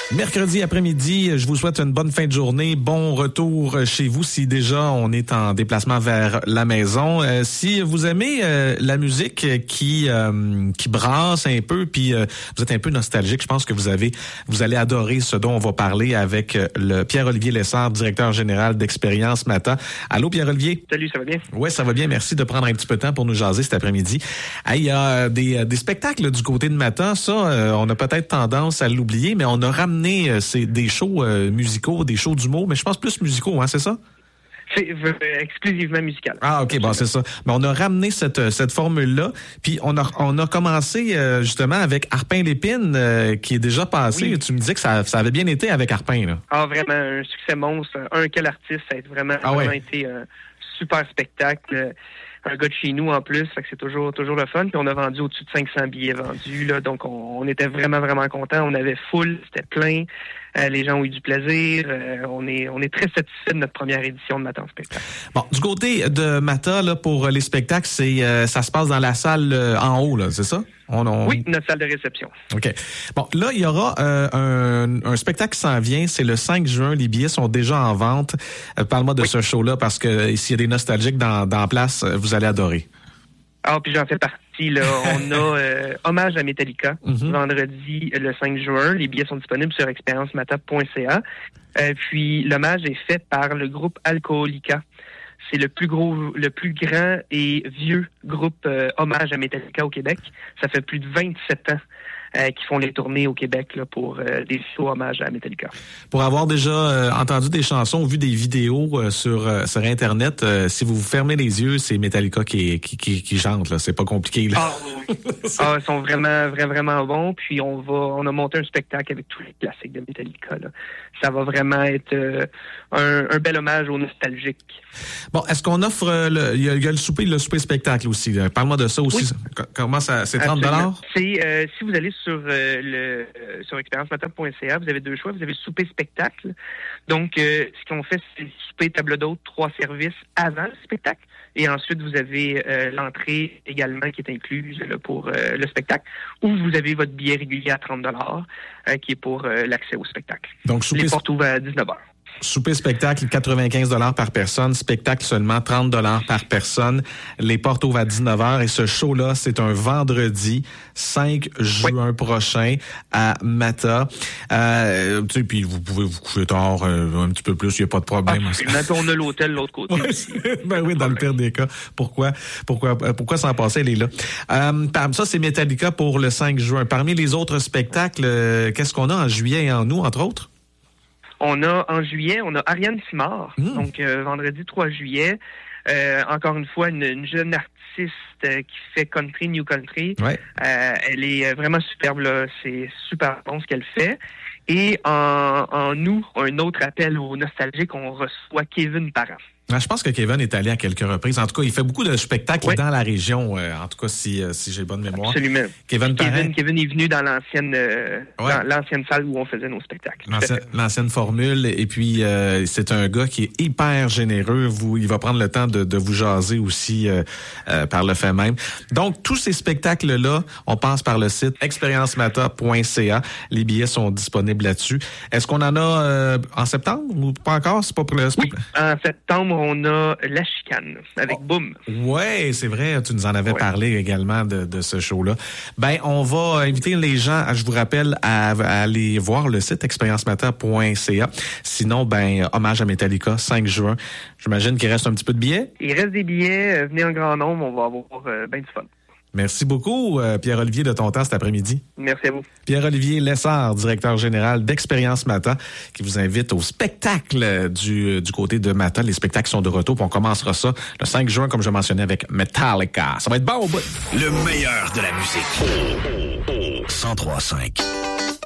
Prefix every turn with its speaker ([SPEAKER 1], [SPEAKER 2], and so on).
[SPEAKER 1] Mercredi après-midi, je vous souhaite une bonne fin de journée. Bon retour chez vous si déjà on est en déplacement vers la maison. Si vous aimez la musique qui brasse un peu, puis vous êtes un peu nostalgique, je pense que vous allez adorer ce dont on va parler avec le Pierre-Olivier Lessard, directeur général d'Expérience Mata. Allô Pierre-Olivier?
[SPEAKER 2] Salut, ça va bien?
[SPEAKER 1] Oui, ça va bien. Merci de prendre un petit peu de temps pour nous jaser cet après-midi. Il y a des spectacles du côté de Mata. Ça, on a peut-être tendance à l'oublier, mais on a ramené c'est des shows musicaux, des shows d'humour, mais je pense plus musicaux, hein, c'est ça?
[SPEAKER 2] C'est exclusivement musical.
[SPEAKER 1] Ah, OK, bon, c'est ça. Mais on a ramené cette formule-là, puis on a commencé justement avec Harpin Lépine, qui est déjà passé. Oui. Tu me disais que ça avait bien été avec Harpin, là.
[SPEAKER 2] Ah, vraiment, un succès monstre. Quel artiste, ça a vraiment été un super spectacle. Un gars de chez nous en plus, fait que c'est toujours le fun. Puis on a vendu au-dessus de 500 billets vendus, là, donc on était vraiment contents. On avait full, c'était plein. Les gens ont eu du plaisir. On est très satisfaits de notre première édition de Mata en spectacle.
[SPEAKER 1] Bon, du côté de Mata, là, pour les spectacles, ça se passe dans la salle en haut, là, c'est ça?
[SPEAKER 2] Oui, notre salle de réception.
[SPEAKER 1] OK. Bon, là, il y aura un spectacle qui s'en vient. C'est le 5 juin. Les billets sont déjà en vente. Parle-moi de ce show-là, parce que s'il y a des nostalgiques dans place, vous allez adorer.
[SPEAKER 2] Ah, puis j'en fais partie, là. On a Hommage à Metallica, vendredi le 5 juin. Les billets sont disponibles sur expériencemata.ca. Puis l'hommage est fait par le groupe Alcoholica. C'est le plus grand et vieux groupe hommage à Metallica au Québec. Ça fait plus de 27 ans qui font les tournées au Québec là, pour des shows hommages à Metallica.
[SPEAKER 1] Pour avoir déjà entendu des chansons, vu des vidéos sur Internet, si vous fermez les yeux, c'est Metallica qui chante. Là. C'est pas compliqué. Là.
[SPEAKER 2] Ils sont vraiment bons. Puis on a monté un spectacle avec tous les classiques de Metallica. Là. Ça va vraiment être un bel hommage aux nostalgiques. Bon,
[SPEAKER 1] est-ce qu'on offre il y a le souper spectacle aussi. Parle-moi de ça aussi. Oui. Comment ça, c'est 30 $?
[SPEAKER 2] C'est si vous allez sur expériencemata.ca, vous avez deux choix. Vous avez souper spectacle. Donc, ce qu'on fait, c'est souper table d'hôte, 3 services avant le spectacle. Et ensuite, vous avez l'entrée également qui est incluse là, pour le spectacle. Ou vous avez votre billet régulier à 30 $ qui est pour l'accès au spectacle.
[SPEAKER 1] Donc,
[SPEAKER 2] les portes ouvrent à 19 h.
[SPEAKER 1] Souper spectacle, 95 $ par personne. Spectacle seulement 30 $ par personne. Les portes ouvrent à 19 h. Et ce show-là, c'est un vendredi 5 juin prochain à Mata. Puis vous pouvez vous coucher tard un petit peu plus, il n'y a pas de problème.
[SPEAKER 2] On a l'hôtel de l'autre côté.
[SPEAKER 1] Ben oui, dans le pire des cas. Pourquoi s'en passer, elle est là? Ça, c'est Metallica pour le 5 juin. Parmi les autres spectacles, qu'est-ce qu'on a en juillet et en août, entre autres?
[SPEAKER 2] On a en juillet, on a Ariane Simard, donc vendredi 3 juillet. Encore une fois, une jeune artiste qui fait country, new country. Ouais. Elle est vraiment superbe, là. C'est super bon ce qu'elle fait. Et en août, un autre appel aux nostalgiques, on reçoit Kevin Parent.
[SPEAKER 1] Je pense que Kevin est allé à quelques reprises. En tout cas, il fait beaucoup de spectacles dans la région. En tout cas, si j'ai bonne mémoire.
[SPEAKER 2] Absolument.
[SPEAKER 1] Kevin
[SPEAKER 2] est venu dans l'ancienne salle où on faisait nos spectacles.
[SPEAKER 1] L'ancienne formule. Et puis, c'est un gars qui est hyper généreux. Il va prendre le temps de vous jaser aussi par le fait même. Donc, tous ces spectacles-là, on passe par le site expériencemata.ca. Les billets sont disponibles là-dessus. Est-ce qu'on en a en septembre ou pas encore? C'est pas pour le...
[SPEAKER 2] Oui, en septembre, on a La Chicane avec Boom.
[SPEAKER 1] Oui, c'est vrai. Tu nous en avais parlé également de ce show-là. Ben, on va inviter les gens, je vous rappelle, à aller voir le site expériencemata.ca. Sinon, hommage à Metallica, 5 juin. J'imagine qu'il reste un petit peu de billets.
[SPEAKER 2] Il reste des billets. Venez en grand nombre. On va avoir bien du fun.
[SPEAKER 1] Merci beaucoup, Pierre-Olivier, de ton temps cet après-midi.
[SPEAKER 2] Merci à vous.
[SPEAKER 1] Pierre-Olivier Lessard, directeur général d'Expérience Mata, qui vous invite au spectacle du côté de Mata. Les spectacles sont de retour, puis on commencera ça le 5 juin, comme je mentionnais, avec Metallica. Ça va être bon au bout.
[SPEAKER 3] Le meilleur de la musique. 103.5.